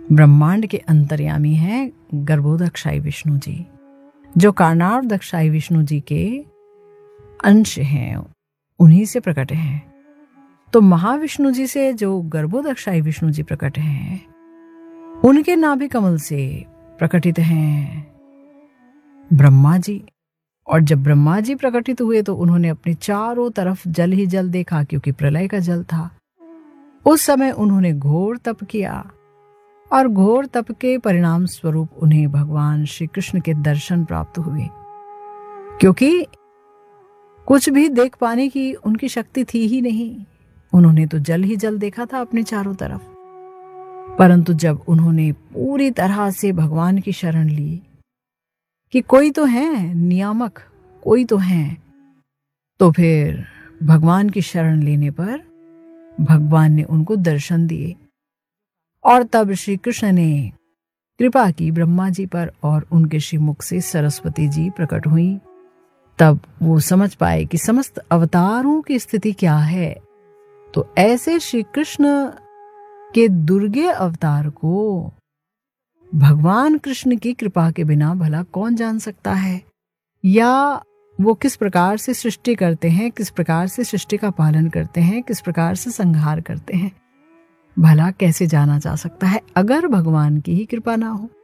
ब्रह्मांड के अंतर्यामी हैं गर्भोदक्षाई विष्णु जी, जो कारणार्धक्षाई विष्णु जी के अंश हैं, उन्हीं से प्रकट हैं। तो महाविष्णु जी से जो गर्भोदक्षाई विष्णु जी प्रकट हैं, उनके नाभि कमल से प्रकटित हैं ब्रह्मा जी। और जब ब्रह्मा जी प्रकटित हुए तो उन्होंने अपने चारों तरफ जल ही जल देखा, क्योंकि प्रलय का जल था। उस समय उन्होंने घोर तप किया और घोर तप के परिणाम स्वरूप उन्हें भगवान श्री कृष्ण के दर्शन प्राप्त हुए, क्योंकि कुछ भी देख पाने की उनकी शक्ति थी ही नहीं। उन्होंने तो जल ही जल देखा था अपने चारों तरफ। परंतु जब उन्होंने पूरी तरह से भगवान की शरण ली कि कोई तो है नियामक, कोई तो है, तो फिर भगवान की शरण लेने पर भगवान ने उनको दर्शन दिए। और तब श्री कृष्ण ने कृपा की ब्रह्मा जी पर और उनके श्रीमुख से सरस्वती जी प्रकट हुई। तब वो समझ पाए कि समस्त अवतारों की स्थिति क्या है। तो ऐसे श्री कृष्ण के दुर्गे अवतार को भगवान कृष्ण की कृपा के बिना भला कौन जान सकता है, या वो किस प्रकार से सृष्टि करते हैं, किस प्रकार से सृष्टि का पालन करते हैं, किस प्रकार से संहार करते हैं, भला कैसे जाना जा सकता है अगर भगवान की ही कृपा ना हो।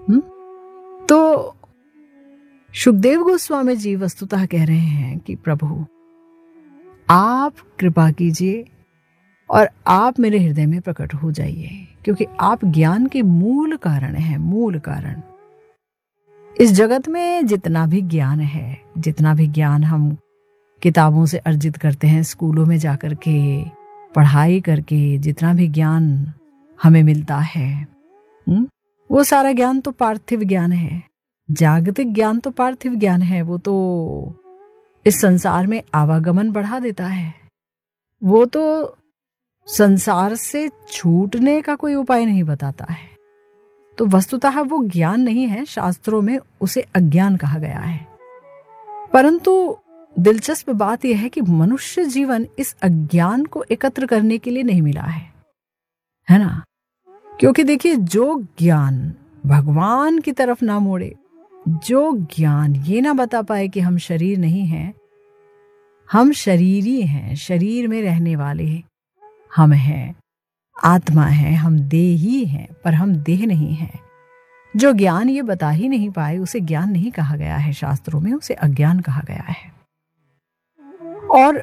तो शुकदेव गोस्वामी जी वस्तुतः कह रहे हैं कि प्रभु आप कृपा कीजिए और आप मेरे हृदय में प्रकट हो जाइए, क्योंकि आप ज्ञान के मूल कारण हैं, मूल कारण। इस जगत में जितना भी ज्ञान है, जितना भी ज्ञान हम किताबों से अर्जित करते हैं, स्कूलों में जाकर के पढ़ाई करके जितना भी ज्ञान हमें मिलता है, वो सारा ज्ञान तो पार्थिव ज्ञान है। जागतिक ज्ञान तो पार्थिव ज्ञान है, वो तो इस संसार में आवागमन बढ़ा देता है, वो तो संसार से छूटने का कोई उपाय नहीं बताता है। तो वस्तुतः वो ज्ञान नहीं है, शास्त्रों में उसे अज्ञान कहा गया है। परंतु दिलचस्प बात यह है कि मनुष्य जीवन इस अज्ञान को एकत्र करने के लिए नहीं मिला है ना। क्योंकि देखिए, जो ज्ञान भगवान की तरफ ना मोड़े, जो ज्ञान ये ना बता पाए कि हम शरीर नहीं हैं, हम शरीरी हैं, शरीर में रहने वाले हम हैं, आत्मा है, हम देही हैं, पर हम देह नहीं हैं, जो ज्ञान ये बता ही नहीं पाए उसे ज्ञान नहीं कहा गया है शास्त्रों में, उसे अज्ञान कहा गया है। और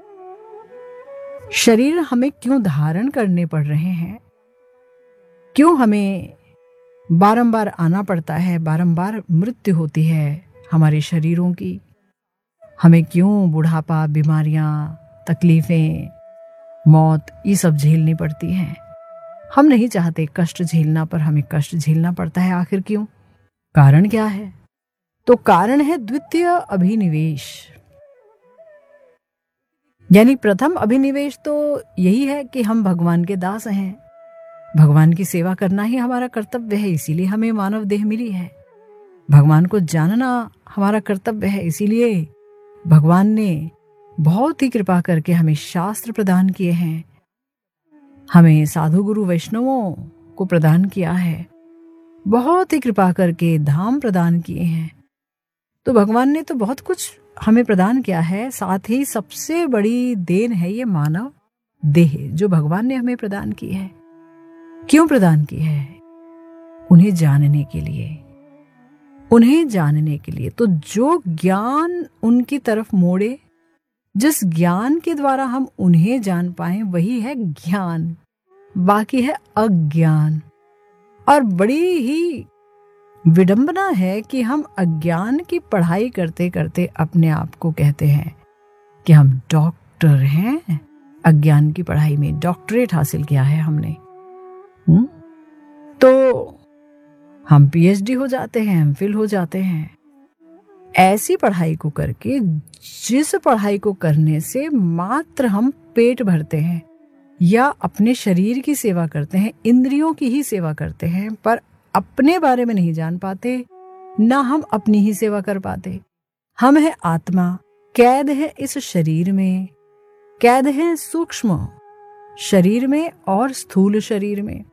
शरीर हमें क्यों धारण करने पड़ रहे हैं, क्यों हमें बारंबार आना पड़ता है, बारंबार मृत्यु होती है हमारे शरीरों की, हमें क्यों बुढ़ापा, बीमारियां, तकलीफें, मौत ये सब झेलनी पड़ती हैं। हम नहीं चाहते कष्ट झेलना, पर हमें कष्ट झेलना पड़ता है। आखिर क्यों? कारण क्या है? तो कारण है द्वितीय अभिनिवेश। यानी प्रथम अभिनिवेश तो यही है कि हम भगवान के दास हैं, भगवान की सेवा करना ही हमारा कर्तव्य है, इसीलिए हमें मानव देह मिली है। भगवान को जानना हमारा कर्तव्य है, इसीलिए भगवान ने बहुत ही कृपा करके हमें शास्त्र प्रदान किए हैं, हमें साधु गुरु वैष्णवों को प्रदान किया है, बहुत ही कृपा करके धाम प्रदान किए हैं। तो भगवान ने तो बहुत कुछ हमें प्रदान किया है, साथ ही सबसे बड़ी देन है ये मानव देह जो भगवान ने हमें प्रदान की है। क्यों प्रदान की है? उन्हें जानने के लिए, उन्हें जानने के लिए। तो जो ज्ञान उनकी तरफ मोड़े, जिस ज्ञान के द्वारा हम उन्हें जान पाए, वही है ज्ञान, बाकी है अज्ञान। और बड़ी ही विडंबना है कि हम अज्ञान की पढ़ाई करते करते अपने आप को कहते हैं कि हम डॉक्टर हैं। अज्ञान की पढ़ाई में डॉक्टरेट हासिल किया है हमने। तो हम पीएचडी हो जाते हैं, एमफिल हो जाते हैं। ऐसी पढ़ाई को करके, जिस पढ़ाई को करने से मात्र हम पेट भरते हैं या अपने शरीर की सेवा करते हैं, इंद्रियों की ही सेवा करते हैं, पर अपने बारे में नहीं जान पाते, ना हम अपनी ही सेवा कर पाते। हम है आत्मा, कैद है इस शरीर में, कैद है सूक्ष्म शरीर में और स्थूल शरीर में।